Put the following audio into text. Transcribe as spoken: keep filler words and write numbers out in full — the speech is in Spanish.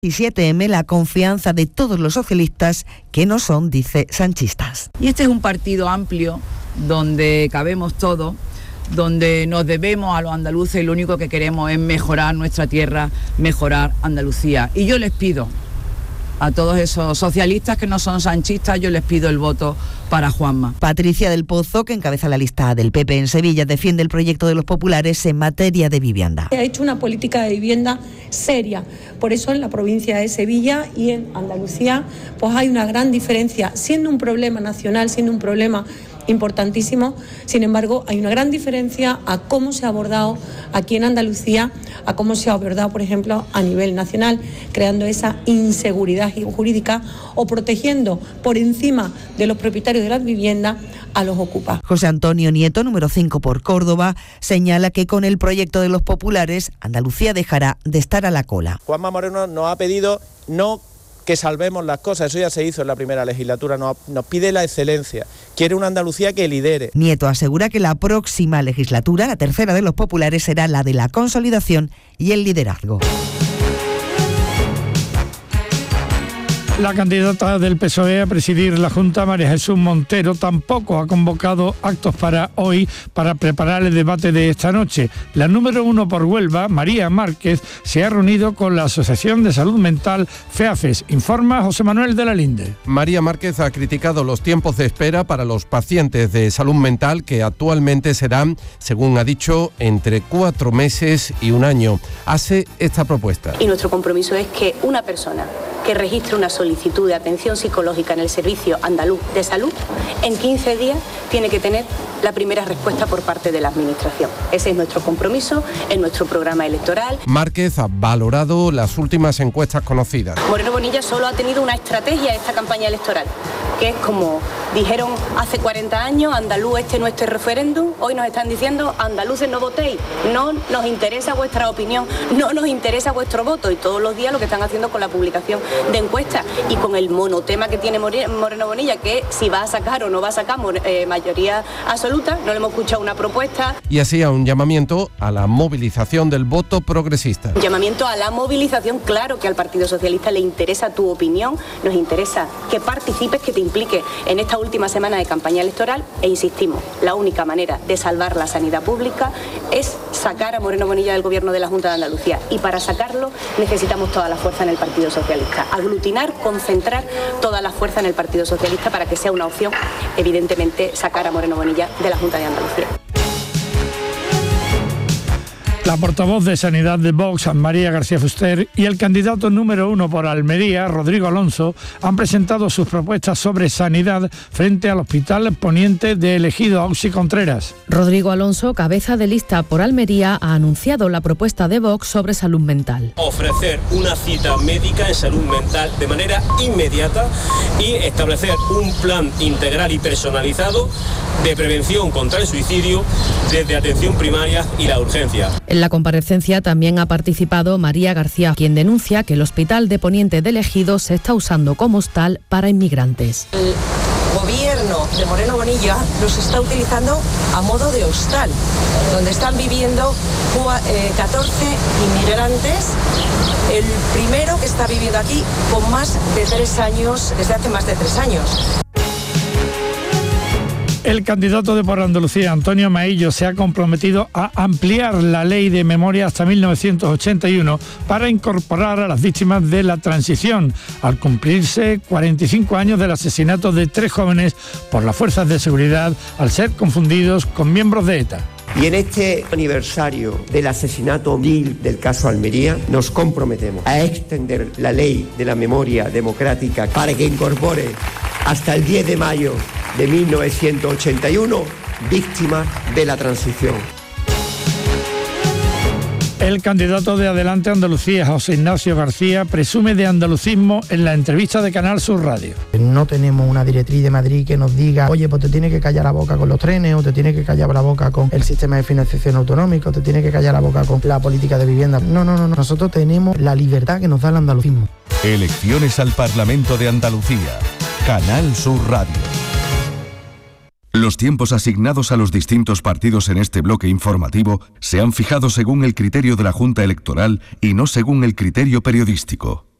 Y siete eme la confianza de todos los socialistas que no son, dice, sanchistas. Y este es un partido amplio donde cabemos todos, donde nos debemos a los andaluces y lo único que queremos es mejorar nuestra tierra, mejorar Andalucía. Y yo les pido a todos esos socialistas que no son sanchistas, yo les pido el voto para Juanma. Patricia del Pozo, que encabeza la lista del P P en Sevilla, defiende el proyecto de los populares en materia de vivienda. Ha hecho una política de vivienda seria, por eso en la provincia de Sevilla y en Andalucía pues hay una gran diferencia, siendo un problema nacional, siendo un problema importantísimo, sin embargo hay una gran diferencia a cómo se ha abordado aquí en Andalucía, a cómo se ha abordado por ejemplo a nivel nacional, creando esa inseguridad jurídica o protegiendo por encima de los propietarios de las viviendas a los ocupas. José Antonio Nieto, número cinco por Córdoba, señala que con el proyecto de los populares Andalucía dejará de estar a la cola. Juanma Moreno nos ha pedido no que salvemos las cosas, eso ya se hizo en la primera legislatura, nos, nos pide la excelencia, quiere una Andalucía que lidere. Nieto asegura que la próxima legislatura, la tercera de los populares, será la de la consolidación y el liderazgo. La candidata del P S O E a presidir la Junta, María Jesús Montero, tampoco ha convocado actos para hoy para preparar el debate de esta noche. La número uno por Huelva, María Márquez, se ha reunido con la Asociación de Salud Mental FEAFES, informa José Manuel de la Linde. María Márquez ha criticado los tiempos de espera para los pacientes de salud mental que actualmente serán, según ha dicho, entre cuatro meses y un año. Hace esta propuesta. Y nuestro compromiso es que una persona que registre una solicitud de atención psicológica en el Servicio Andaluz de Salud, en quince días tiene que tener la primera respuesta por parte de la Administración. Ese es nuestro compromiso en nuestro programa electoral. Márquez ha valorado las últimas encuestas conocidas. Moreno Bonilla solo ha tenido una estrategia en esta campaña electoral, que es como dijeron hace cuarenta años, andaluz, este no es nuestro referéndum, hoy nos están diciendo, andaluces no votéis, no nos interesa vuestra opinión, no nos interesa vuestro voto, y todos los días lo que están haciendo con la publicación de encuestas y con el monotema que tiene Moreno Bonilla, que si va a sacar o no va a sacar eh, mayoría absoluta, no le hemos escuchado una propuesta. Y hacía un llamamiento a la movilización del voto progresista. Un llamamiento a la movilización, claro que al Partido Socialista le interesa tu opinión, nos interesa que participes, que te impliques en esta última semana de campaña electoral, e insistimos, la única manera de salvar la sanidad pública es sacar a Moreno Bonilla del gobierno de la Junta de Andalucía, y para sacarlo necesitamos toda la fuerza en el Partido Socialista, aglutinar, concentrar toda la fuerza en el Partido Socialista para que sea una opción, evidentemente, sacar a Moreno Bonilla de la Junta de Andalucía. La portavoz de Sanidad de Vox, María García Fuster, y el candidato número uno por Almería, Rodrigo Alonso, han presentado sus propuestas sobre sanidad frente al Hospital Poniente de Ejido Auxi Contreras. Rodrigo Alonso, cabeza de lista por Almería, ha anunciado la propuesta de Vox sobre salud mental. Ofrecer una cita médica en salud mental de manera inmediata y establecer un plan integral y personalizado de prevención contra el suicidio desde atención primaria y la urgencia. En la comparecencia también ha participado María García, quien denuncia que el Hospital de Poniente del Ejido se está usando como hostal para inmigrantes. El gobierno de Moreno Bonilla los está utilizando a modo de hostal, donde están viviendo catorce inmigrantes, el primero que está viviendo aquí con más de tres años, desde hace más de tres años. El candidato de Por Andalucía, Antonio Maillo, se ha comprometido a ampliar la ley de memoria hasta mil novecientos ochenta y uno para incorporar a las víctimas de la transición, al cumplirse cuarenta y cinco años del asesinato de tres jóvenes por las fuerzas de seguridad al ser confundidos con miembros de ETA. Y en este aniversario del asesinato vil del caso Almería, nos comprometemos a extender la ley de la memoria democrática para que incorpore hasta el diez de mayo de mil novecientos ochenta y uno víctimas de la transición. El candidato de Adelante Andalucía, José Ignacio García, presume de andalucismo en la entrevista de Canal Sur Radio. No tenemos una directriz de Madrid que nos diga, oye, pues te tiene que callar la boca con los trenes, o te tiene que callar la boca con el sistema de financiación autonómico, te tiene que callar la boca con la política de vivienda. No, no, no, no. Nosotros tenemos la libertad que nos da el andalucismo. Elecciones al Parlamento de Andalucía. Canal Sur Radio. Los tiempos asignados a los distintos partidos en este bloque informativo se han fijado según el criterio de la Junta Electoral y no según el criterio periodístico.